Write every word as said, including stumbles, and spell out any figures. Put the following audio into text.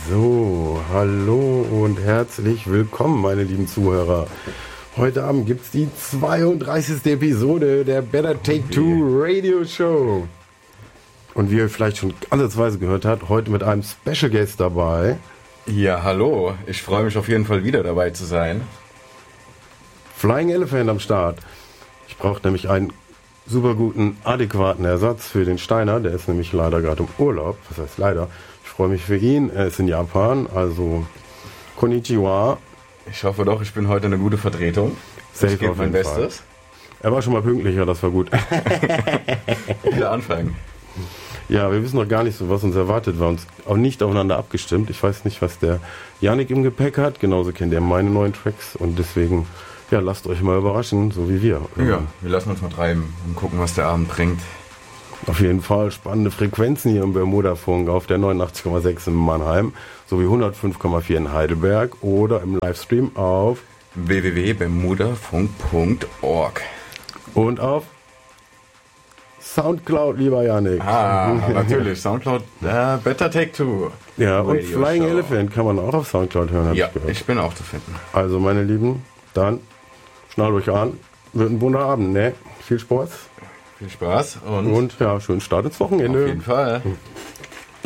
So, hallo und herzlich willkommen, meine lieben Zuhörer. Heute Abend gibt es die zweiunddreißigste Episode der Better Take Two Radio Show. Und wie ihr vielleicht schon ansatzweise gehört habt, heute mit einem Special Guest dabei. Ja, hallo. Ich freue mich auf jeden Fall wieder dabei zu sein. Flying Elephant am Start. Ich brauche nämlich einen super guten, adäquaten Ersatz für den Steiner. Der ist nämlich leider gerade im Urlaub. Was heißt leider? Ich freue mich für ihn. Er ist in Japan, also Konnichiwa. Ich hoffe doch, ich bin heute eine gute Vertretung. Safe ich gebe mein Bestes. Er war schon mal pünktlicher, das war gut. Wieder anfangen. Ja, wir wissen noch gar nicht so, was uns erwartet. Wir haben uns auch nicht aufeinander abgestimmt. Ich weiß nicht, was der Yannick im Gepäck hat. Genauso kennt er meine neuen Tracks. Und deswegen, ja, lasst euch mal überraschen, so wie wir. Ja, wir lassen uns mal treiben und gucken, was der Abend bringt. Auf jeden Fall spannende Frequenzen hier im Bermuda-Funk auf der neunundachtzig Komma sechs in Mannheim sowie hundertfünf Komma vier in Heidelberg oder im Livestream auf w w w punkt bermudafunk punkt org und auf Soundcloud, lieber Yannick. Ah, natürlich, Soundcloud, uh, Better Take Two. Ja, Radio und Flying Show. Elephant kann man auch auf Soundcloud hören, Ja, ich gehört. ich bin auch zu finden. Also, meine Lieben, dann schnallt euch an. Wird ein bunter Abend, ne? Viel Spaß. Viel Spaß und, Und ja, schönen Start ins Wochenende. auf jeden Fall.